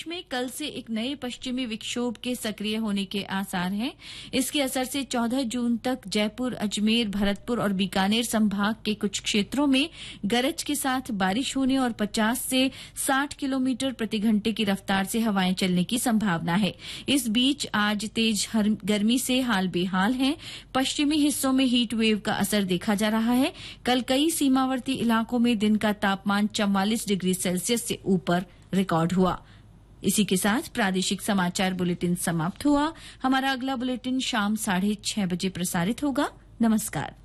प्रदेश में कल से एक नए पश्चिमी विक्षोभ के सक्रिय होने के आसार हैं। इसके असर से 14 जून तक जयपुर, अजमेर, भरतपुर और बीकानेर संभाग के कुछ क्षेत्रों में गरज के साथ बारिश होने और 50 से 60 किलोमीटर प्रति घंटे की रफ्तार से हवाएं चलने की संभावना है। इस बीच आज तेज गर्मी से हाल बेहाल हैं। पश्चिमी हिस्सों में हीट वेव का असर देखा जा रहा है। कल कई सीमावर्ती इलाकों में दिन का तापमान 44 डिग्री सेल्सियस से ऊपर रिकॉर्ड हुआ। इसी के साथ प्रादेशिक समाचार बुलेटिन समाप्त हुआ। हमारा अगला बुलेटिन शाम 6:30 बजे प्रसारित होगा। नमस्कार।